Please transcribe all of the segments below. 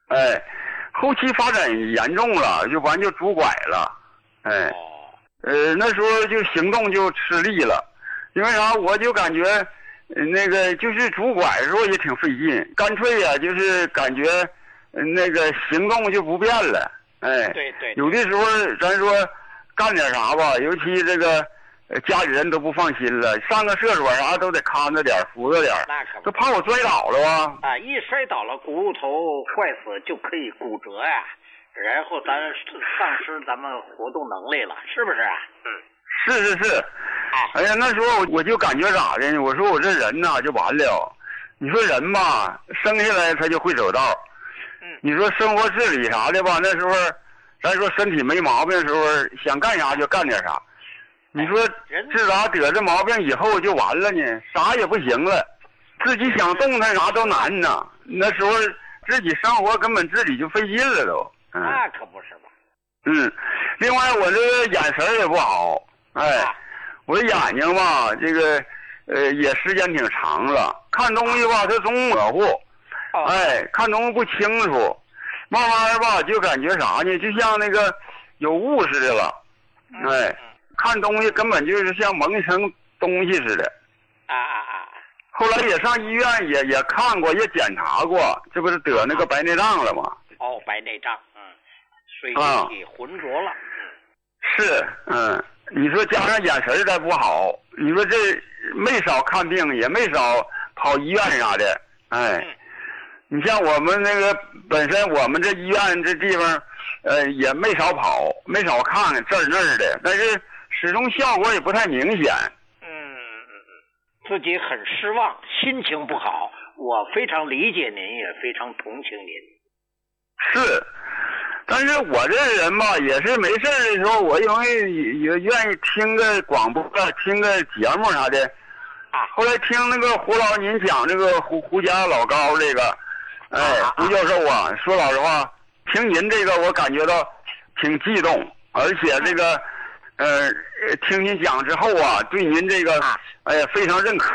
哎，后期发展严重了，就完就拄拐了，哎，那时候就行动就吃力了，因为啥？我就感觉，那个就是拄拐的时候也挺费劲，干脆呀，就是感觉，那个行动就不便了，哎， 对， 有的时候咱说干点啥吧，尤其这个。家里人都不放心了，上个厕所啥都得看着点，扶着点， 那可都怕我摔倒了啊！ 啊，一摔倒了，骨头坏死就可以骨折呀，然后咱丧失咱们活动能力了，是不是啊？ 是。哎呀，那时候我就感觉咋的呢？我说我这人呐就完了。你说人吧，生下来他就会走道。你说生活自理啥的吧，那时候咱说身体没毛病的时候，想干啥就干点啥。你说自打得这毛病以后就完了呢，啥也不行了，自己想动弹啥都难呐。那时候自己生活根本自己就费劲了都。 那可不是吧？ 另外我这个眼神也不好，哎，我的眼睛吧，这个也时间挺长了，看东西吧它总模糊，哎，看东西不清楚，慢慢吧就感觉啥呢？就像那个有雾似的了，哎。看东西根本就是像蒙一层东西似的，后来也上医院也看过，也检查过，这不是得那个白内障了吗？ 白内障，水晶体浑浊了。 是，你说加上眼神再不好，你说这没少看病，也没少跑医院啥的，哎，你像我们那个本身我们这医院这地方，也没少跑，没少看这儿那儿的，但是。始终效果也不太明显。 自己很失望，心情不好。我非常理解您，也非常同情您。 是，但是我这人吧，也是没事的时候，我容易也愿意听个广播，听个节目啥的。后来听那个胡老您讲这个胡家老高这个，哎，胡教授啊，说老实话，听您这个我感觉到挺激动，而且这个。听您讲之后啊，对您这个，哎呀，非常认可。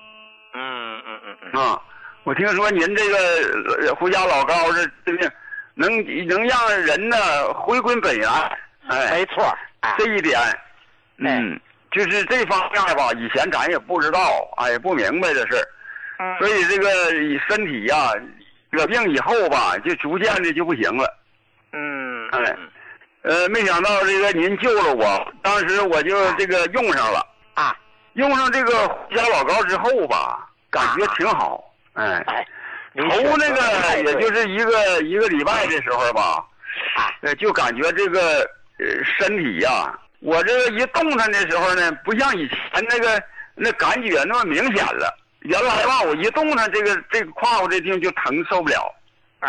我听说您这个胡家老高这个能让人呢回归本源，哎， 没错， 这一点，就是这方面吧，以前咱也不知道，哎，不明白的事所以这个身体呀，得病以后吧，就逐渐的就不行了。没想到这个您救了我，当时我就这个用上了用上这个胡家老高之后吧，感觉挺好，头那个也就是一个礼拜的时候吧，就感觉这个身体呀，我这个一动弹的时候呢，不像以前那感觉那么明显了。原来吧，我一动弹这个胯骨这地方就疼，受不了。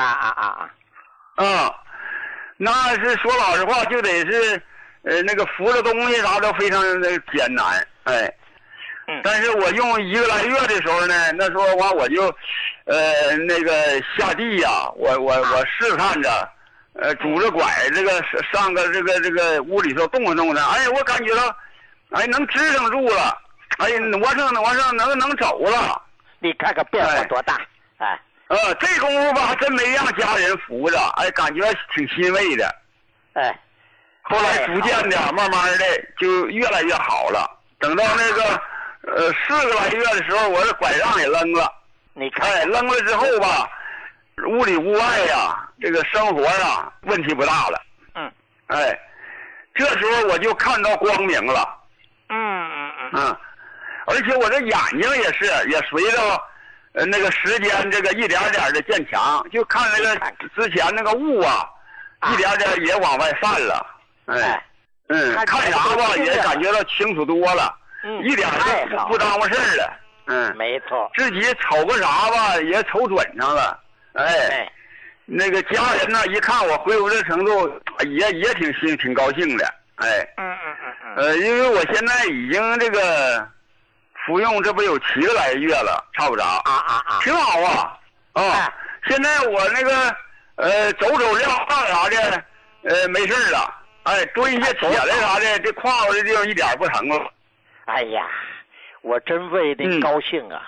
那是说老实话，就得是，那个扶着东西啥都非常的艰难，哎，但是我用1个来月的时候呢，那时候我就，那个下地呀，我试探着，拄着拐这个上个这个屋里头动弹动弹，哎，我感觉到，哎，能支撑住了，哎，挪上能走了。 你看看变化多大， 这功夫吧，还真没让家人扶着，哎，感觉挺欣慰的，后来逐渐的，慢慢的就越来越好了。等到那个4个来月的时候，我这拐杖也扔了。 你看， 扔了之后吧，屋里屋外呀，这个生活啊，问题不大了。这时候我就看到光明了。而且我这眼睛也随着。那个时间这个一点点的渐强，就看那个之前那个雾啊，一点点也往外散了，看啥吧也感觉到清楚多了，一点都不耽误事儿了， 没错， 自己瞅个啥吧也瞅准上了，那个家人呢一看我恢复这程度，也挺高兴的，因为我现在已经这个。服用这不有7个来月了，差不着挺好啊现在我那个走撂啥的没事了，蹲一些铁来啥的，这胯骨这地方一点不疼了。 哎呀，我真为您高兴啊！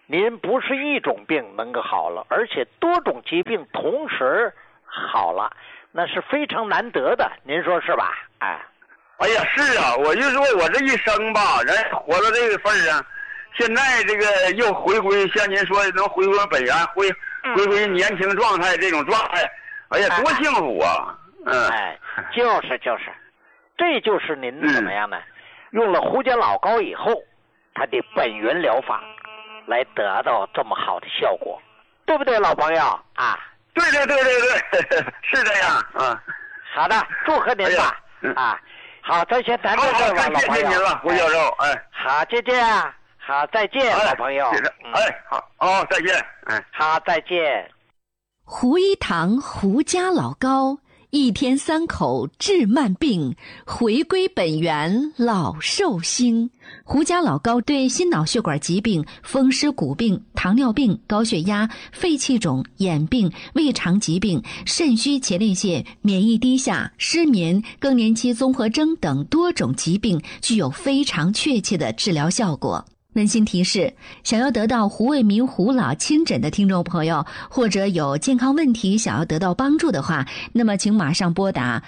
您不是一种病能够好了，而且多种疾病同时好了，那是非常难得的，您说是吧？ 哎呀，是啊，我就说我这一生吧，人活到这个份上，现在这个又回归，像您说的能回归本源，回归年轻状态这种状态，哎呀，多幸福啊！ 就是，这就是您怎么样呢？用了胡椒老膏以后，它的本源疗法来得到这么好的效果，对不对，老朋友啊？ 对，是这样啊。 好的，祝贺您吧好，咱先谈到这儿吧，老朋友。 谢谢您了，胡教授。 好，再见啊！好，再见，老朋友。 好，再见。 好，再见。 胡一堂胡家老膏，1天3口治慢病，回归本源老寿星。胡家老膏对心脑血管疾病、风湿骨病、糖尿病、高血压、肺气肿、眼病、胃肠疾病、肾虚前列腺、免疫低下、失眠、更年期综合征等多种疾病具有非常确切的治疗效果。温馨提示，想要得到胡卫民胡老亲诊的听众朋友，或者有健康问题想要得到帮助的话，那么请马上拨打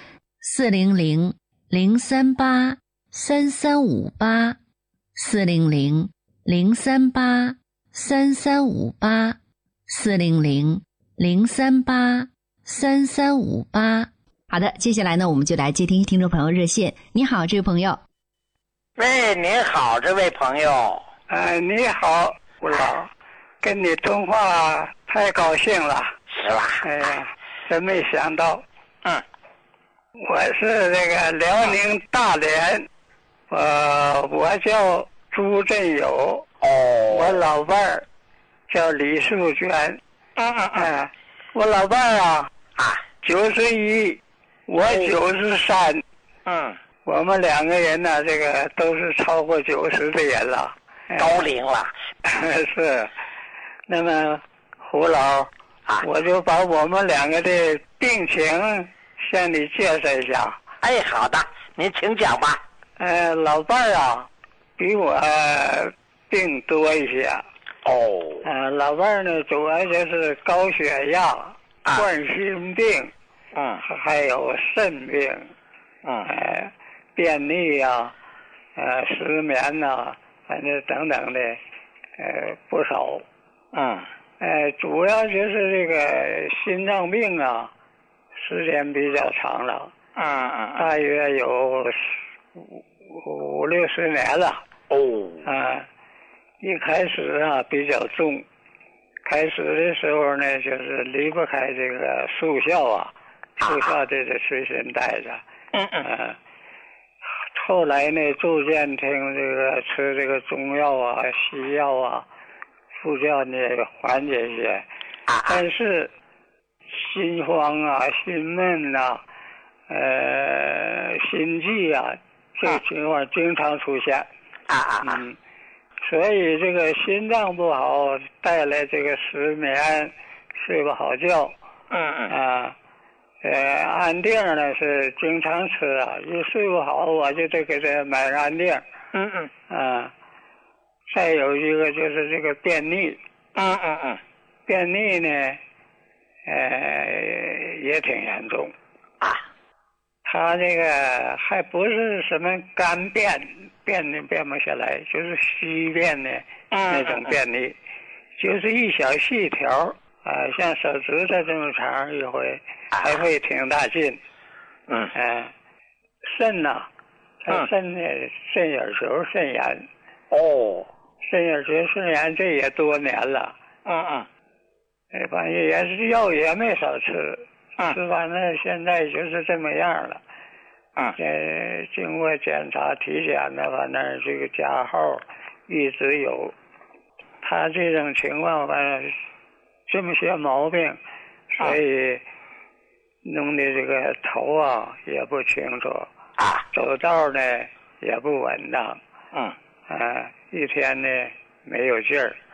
400-038-3358 400-038-3358 400-038-3358。好的，接下来呢，我们就来接听听众朋友热线。你好，这位朋友。 喂，您好，这位朋友。 你好，吴老，跟你通话太高兴了， 是吧？ 哎呀，真没想到。我是这个辽宁大连，我叫朱振友，我老伴儿叫李素娟。我老伴儿91，我93。我们2个人呢，这个都是超过90的人了， 高龄了。 是，那么胡老，我就把我们2个的病情向你介绍一下。 好的，您请讲吧。 老伴儿比我病多一些。老伴儿呢，主要就是高血压、冠心病，还有肾病，便秘失眠反正等等的，不少。主要就是这个心脏病时间比较长了。大约有50-60年了。一开始比较重，开始的时候呢，就是离不开这个速效速效这个随身带着。后来呢，逐渐听这个吃这个中药西药副教呢缓解一些，但是心慌心闷心悸这个情况经常出现。所以这个心脏不好带来这个失眠，睡不好觉。安定呢是经常吃一睡不好我就得给他买安定。再有一个就是这个便秘。便秘呢也挺严重。他这个还不是什么干便不下来，就是稀便的那种便秘，就是一小细条像手指头这么长一回，还会挺大劲。肾他肾眼球肾炎。肾眼球肾炎这也多年了。反正也是药也没少吃。吃完了现在就是这么样了。经过检查体检反正这个加号一直有。他这种情况反正这么些毛病，所以弄的这个头也不清楚，走道呢也不稳当，一天呢没有劲儿，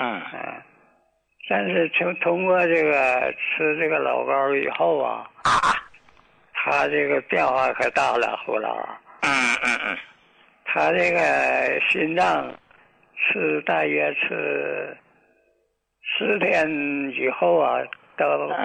但是通过这个吃这个老膏以后他这个变化可大了，胡老。他这个心脏大约吃 10天以后啊，到